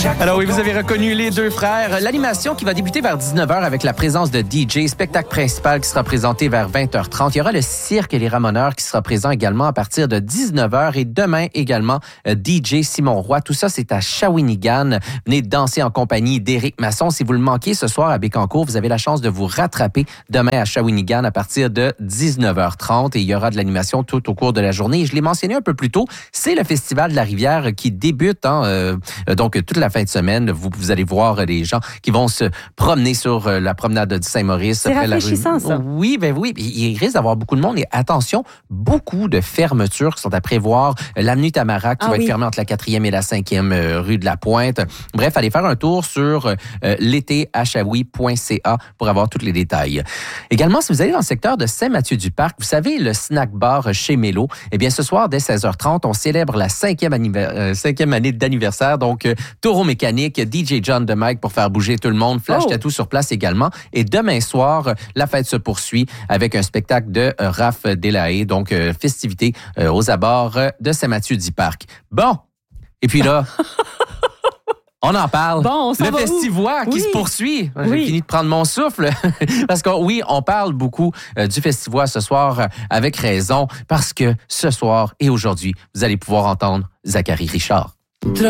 Alors oui, vous avez reconnu les deux frères. L'animation qui va débuter vers 19h avec la présence de DJ. Spectacle principal qui sera présenté vers 20h30. Il y aura le cirque et les ramoneurs qui sera présent également à partir de 19h. Et demain également, DJ Simon Roy. Tout ça, c'est à Shawinigan. Venez danser en compagnie d'Éric Masson. Si vous le manquez ce soir à Bécancour, vous avez la chance de vous rattraper demain à Shawinigan à partir de 19h30. Et il y aura de l'animation tout au cours de la journée. Et je l'ai mentionné un peu plus tôt, c'est le Festival de la Rivière qui débute donc toute la fin de semaine. Vous allez voir les gens qui vont se promener sur la promenade du Saint-Maurice. C'est rafraîchissant, ça. Oui, ben oui. Il risque d'avoir beaucoup de monde. Et attention, beaucoup de fermetures qui sont à prévoir. L'avenue Tamarack qui va être fermée entre la 4e et la 5e rue de la Pointe. Bref, allez faire un tour sur l'étéachaoui.ca pour avoir tous les détails. Également, si vous allez dans le secteur de Saint-Mathieu-du-Parc, vous savez, le snack bar chez Mélo, eh bien, ce soir, dès 16h30, on célèbre la 5e année d'anniversaire. Donc, taureau mécanique, DJ John de Mike pour faire bouger tout le monde, flash tattoo sur place également. Et demain soir, la fête se poursuit avec un spectacle de Raph Delahaye, donc festivité aux abords de Saint-Mathieu-du-Parc. Bon, et puis là... On en parle. Bon, le festivois qui se poursuit. J'ai fini de prendre mon souffle. Parce que oui, on parle beaucoup du festivois ce soir avec raison. Parce que ce soir et aujourd'hui, vous allez pouvoir entendre Zachary Richard.